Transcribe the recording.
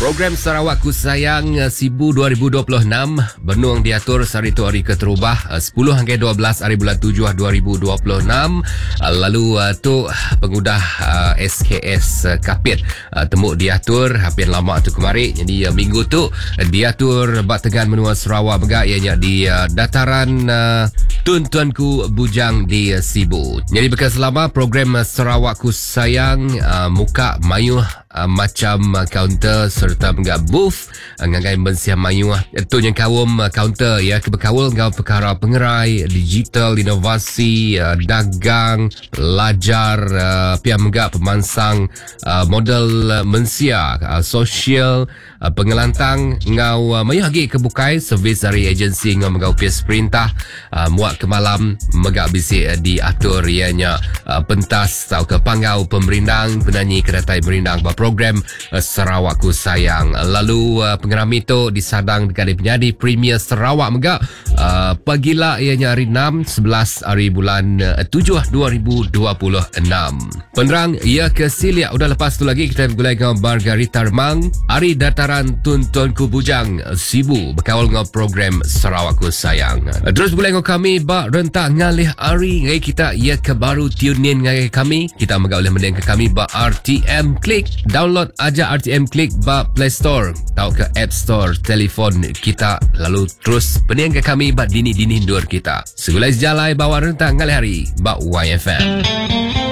Program Sarawak Ku Sayang Sibu 2026 benung diatur sehari tu hari keterubah 10 hingga 12 hari bulan 7 2026. Lalu tu pengudah SKS Kapit temuk diatur hampir lama tu kemarin. Jadi minggu tu diatur bak tegan menua Sarawak megak ianya di dataran Tun-Tuanku Bujang di Sibu. Jadi bekas selama program Sarawak Ku Sayang muka mayuh macam kaunter serta menggak booth ngangai mensiah mayuh tu yang kawum kaunter ya kebekawal ngau perkara pengerai digital inovasi dagang pelajar pihak menggak pemansang model mensia sosial pengelantang ngau mayuh lagi kebukai servis dari agensi ngau menggau pihak perintah muak ke malam megak bisik diatur ianya pentas atau ke pangau pemerindang penyanyi kedatai merindang program Sarawak Ku Sayang. Lalu pengerami itu disadang dengan penyanyi Premier Sarawak megak pagila ianya hari 6 11 hari bulan 7 2026. Penerang ia ke Siliak udah lepas tu lagi kita bergulai dengan Margarita Remang hari dataran Tun-Tuanku Bujang Sibu berkawal dengan program Sarawak Ku Sayang. Terus bergulai dengan kami bak rentak ngalih hari ngai kita ia ke baru tune in ngai kami kita megak oleh mendengar ke kami bak RTM Click. Download aja RTM Click bak Play Store atau ke App Store telefon kita lalu terus peniaga kami bak dini-dini hindur kita segulai sejalai bawa rentak ngalih hari bak YFM.